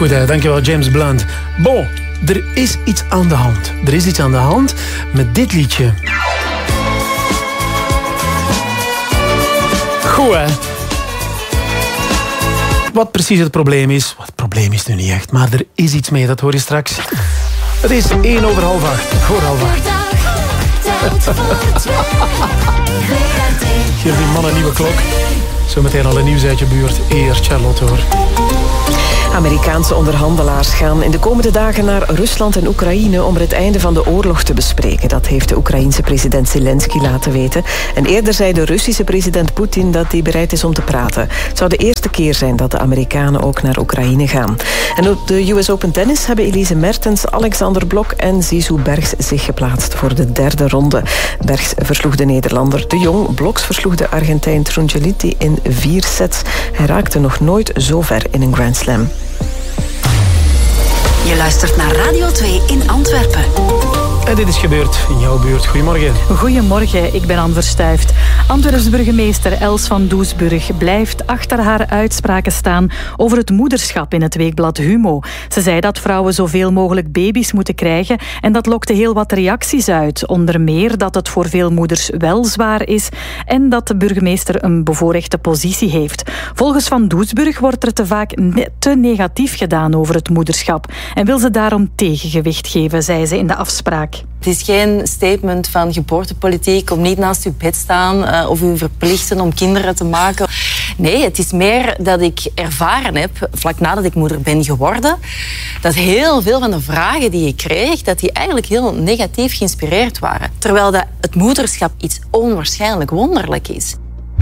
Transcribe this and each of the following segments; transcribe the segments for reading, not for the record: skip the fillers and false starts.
Goed, dankjewel James Blunt. Bon, er is iets aan de hand. Er is iets aan de hand met dit liedje. Goed, hè? Wat precies het probleem is... Wat het probleem is nu niet echt, maar er is iets mee, dat hoor je straks. Het is 7:45. Voor 7:30. Geef die man een nieuwe klok. Zometeen al een nieuws uit je buurt. Eerst Charlotte, hoor. Amerikaanse onderhandelaars gaan in de komende dagen naar Rusland en Oekraïne om er het einde van de oorlog te bespreken. Dat heeft de Oekraïense president Zelensky laten weten. En eerder zei de Russische president Poetin dat hij bereid is om te praten. Het zou de eerste keer zijn dat de Amerikanen ook naar Oekraïne gaan. En op de US Open Tennis hebben Elise Mertens, Alexander Blok en Zizou Bergs zich geplaatst voor de derde ronde. Bergs versloeg de Nederlander De Jong. Bloks versloeg de Argentijn Trungeliti in 4 sets. Hij raakte nog nooit zo ver in een Grand Slam. Je luistert naar Radio 2 in Antwerpen. En dit is gebeurd in jouw buurt. Goedemorgen. Goedemorgen, ik ben Anne Verstuift. Antwerps burgemeester Els van Doesburg blijft achter haar uitspraken staan over het moederschap in het weekblad Humo. Ze zei dat vrouwen zoveel mogelijk baby's moeten krijgen en dat lokte heel wat reacties uit. Onder meer dat het voor veel moeders wel zwaar is en dat de burgemeester een bevoorrechte positie heeft. Volgens Van Doesburg wordt er te vaak te negatief gedaan over het moederschap en wil ze daarom tegengewicht geven, zei ze in de afspraak. Het is geen statement van geboortepolitiek om niet naast uw bed staan of u verplichten om kinderen te maken. Nee, het is meer dat ik ervaren heb, vlak nadat ik moeder ben geworden, dat heel veel van de vragen die ik kreeg, dat die eigenlijk heel negatief geïnspireerd waren. Terwijl dat het moederschap iets onwaarschijnlijk wonderlijk is.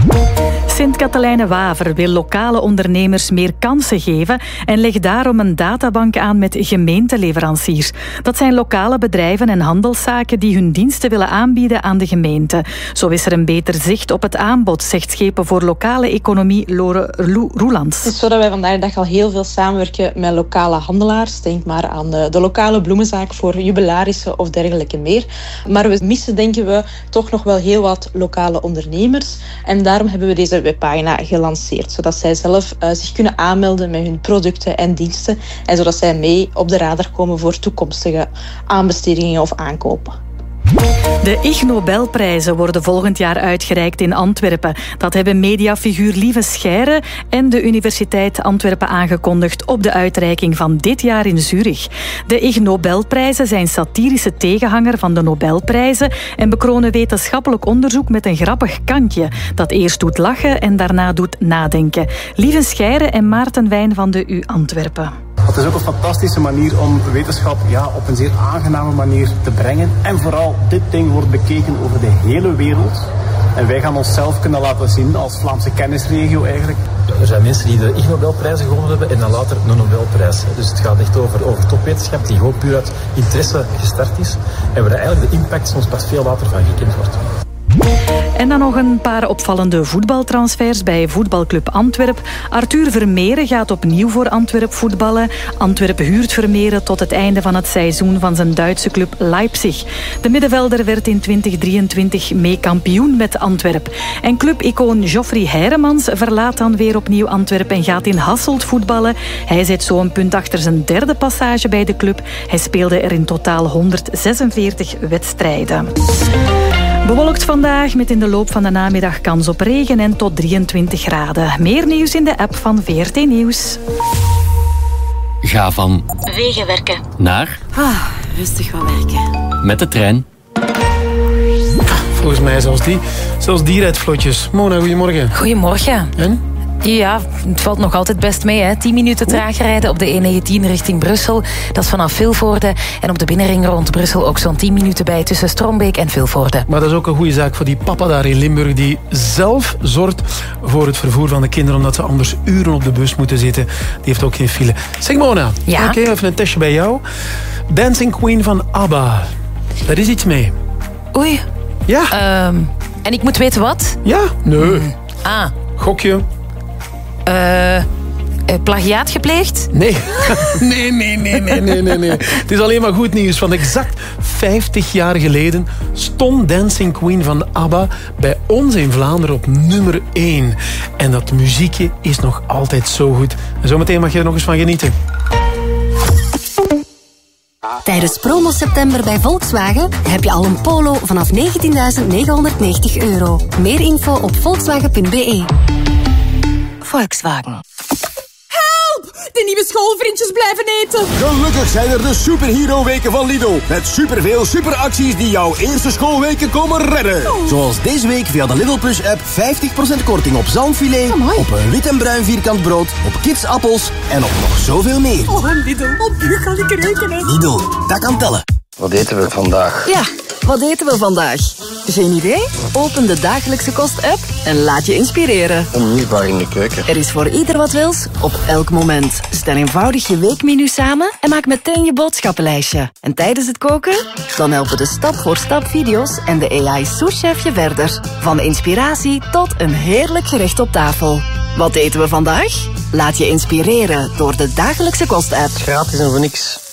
Sint-Katelijne-Waver wil lokale ondernemers meer kansen geven en legt daarom een databank aan met gemeenteleveranciers. Dat zijn lokale bedrijven en handelszaken die hun diensten willen aanbieden aan de gemeente. Zo is er een beter zicht op het aanbod, zegt Schepen voor Lokale Economie Lore Roelands. Het is zo dat wij vandaag de dag al heel veel samenwerken met lokale handelaars. Denk maar aan de lokale bloemenzaak voor jubilarissen of dergelijke meer. Maar we missen, denken we, toch nog wel heel wat lokale ondernemers. En daarom hebben we deze webpagina gelanceerd, zodat zij zelf zich kunnen aanmelden met hun producten en diensten en zodat zij mee op de radar komen voor toekomstige aanbestedingen of aankopen. De Ig Nobelprijzen worden volgend jaar uitgereikt in Antwerpen. Dat hebben mediafiguur Lieve Scheire en de Universiteit Antwerpen aangekondigd op de uitreiking van dit jaar in Zurich. De Ig Nobelprijzen zijn satirische tegenhanger van de Nobelprijzen en bekronen wetenschappelijk onderzoek met een grappig kantje dat eerst doet lachen en daarna doet nadenken. Lieve Scheire en Maarten Wijn van de U Antwerpen. Het is ook een fantastische manier om wetenschap op een zeer aangename manier te brengen. En vooral, dit ding wordt bekeken over de hele wereld. En wij gaan onszelf kunnen laten zien als Vlaamse kennisregio eigenlijk. Er zijn mensen die de Ig Nobelprijzen gewonnen hebben en dan later een Nobelprijs. Dus het gaat echt over topwetenschap die gewoon puur uit interesse gestart is. En waar eigenlijk de impact soms pas veel later van gekend wordt. En dan nog een paar opvallende voetbaltransfers bij voetbalclub Antwerp. Arthur Vermeeren gaat opnieuw voor Antwerp voetballen. Antwerp huurt Vermeeren tot het einde van het seizoen van zijn Duitse club Leipzig. De middenvelder werd in 2023 mee kampioen met Antwerp. En clubicoon Geoffrey Heiremans verlaat dan weer opnieuw Antwerp en gaat in Hasselt voetballen. Hij zet zo een punt achter zijn derde passage bij de club. Hij speelde er in totaal 146 wedstrijden. Bewolkt vandaag met in de loop van de namiddag kans op regen en tot 23 graden. Meer nieuws in de app van VRT Nieuws. Ga van Wegenwerken naar rustig wat werken. Met de trein. Volgens mij zelfs die rijdt vlotjes. Mona, goedemorgen. Goedemorgen. En? Ja, het valt nog altijd best mee. Hè. 10 minuten trager rijden op de E19 richting Brussel. Dat is vanaf Vilvoorde. En op de binnenring rond Brussel ook zo'n 10 minuten bij tussen Strombeek en Vilvoorde. Maar dat is ook een goede zaak voor die papa daar in Limburg die zelf zorgt voor het vervoer van de kinderen omdat ze anders uren op de bus moeten zitten. Die heeft ook geen file. Zeg Mona, ja? Oké, even een testje bij jou. Dancing Queen van ABBA. Daar is iets mee. Oei. Ja. En ik moet weten wat? Ja? Nee. Gokje. Plagiaat gepleegd? Nee. Nee. Het is alleen maar goed nieuws. Van exact 50 jaar geleden stond Dancing Queen van ABBA bij ons in Vlaanderen op nummer 1. En dat muziekje is nog altijd zo goed. En zometeen mag je er nog eens van genieten. Tijdens promo september bij Volkswagen heb je al een Polo vanaf €19.990. Meer info op volkswagen.be. Volkswagen. De nieuwe schoolvriendjes blijven eten. Gelukkig zijn er de superhero-weken van Lidl. Met superveel superacties die jouw eerste schoolweken komen redden. Zoals deze week via de Lidl Plus app 50% korting op zalmfilet, op een wit en bruin vierkant brood, op kidsappels en op nog zoveel meer. Oh, Lidl, op u ga ik rekenen. Lidl, dat kan tellen. Wat eten we vandaag? Ja, wat eten we vandaag? Geen idee? Open de Dagelijkse Kost-app en laat je inspireren. Onmisbaar in de keuken. Er is voor ieder wat wils, op elk moment. Stel eenvoudig je weekmenu samen en maak meteen je boodschappenlijstje. En tijdens het koken? Dan helpen de stap-voor-stap video's en de AI-souschef je verder. Van inspiratie tot een heerlijk gerecht op tafel. Wat eten we vandaag? Laat je inspireren door de Dagelijkse Kost-app. Gratis en voor niks.